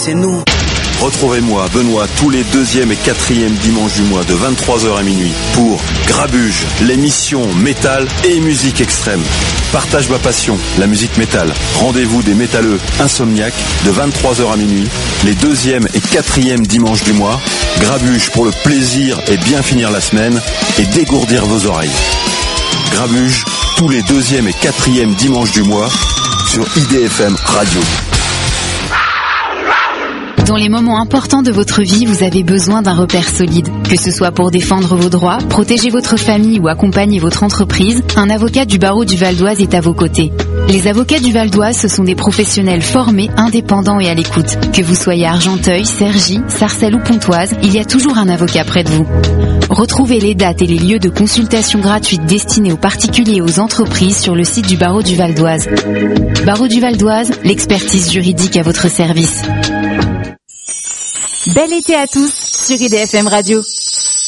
c'est nous. Retrouvez-moi, Benoît, tous les 2e et 4e dimanches du mois de 23h à minuit pour Grabuge, l'émission métal et musique extrême. Partage ma passion, la musique métal. Rendez-vous des métalleux insomniaques de 23h à minuit, les 2e et 4e dimanches du mois. Grabuge pour le plaisir et bien finir la semaine et dégourdir vos oreilles. Grabuge, tous les 2e et 4e dimanches du mois sur IDFM Radio. Dans les moments importants de votre vie, vous avez besoin d'un repère solide. Que ce soit pour défendre vos droits, protéger votre famille ou accompagner votre entreprise, un avocat du barreau du Val d'Oise est à vos côtés. Les avocats du Val d'Oise, ce sont des professionnels formés, indépendants et à l'écoute. Que vous soyez à Argenteuil, Cergy, Sarcelles ou Pontoise, il y a toujours un avocat près de vous. Retrouvez les dates et les lieux de consultation gratuites destinés aux particuliers et aux entreprises sur le site du barreau du Val d'Oise. Barreau du Val d'Oise, l'expertise juridique à votre service. Bel été à tous sur IDFM Radio.